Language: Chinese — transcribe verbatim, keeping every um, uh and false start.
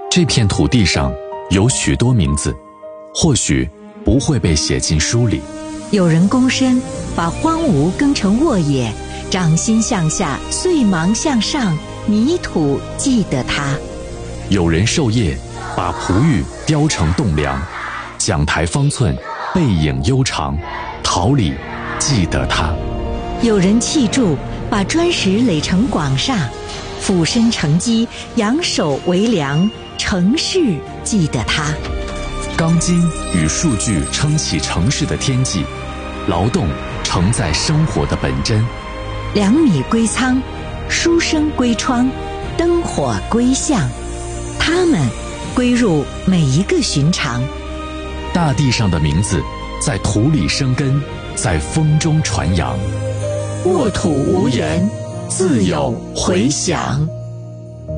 这片土地上有许多名字，或许不会被写进书里。 有人躬身，把荒芜耕成沃野，掌心向下，碎芒向上，泥土记得他。 有人授业，把璞玉雕成栋梁，讲台方寸，背影悠长，桃李记得他。 有人砌筑，把砖石垒成广厦，俯身承基，仰首为梁，城市记得他。 钢筋与数据撑起城市的天际，劳动承载生活的本真。 粮米归仓，书生归窗，灯火归巷，他们归入每一个寻常。 大地上的名字在土里生根，在风中传扬。 沃土无言，自有回响。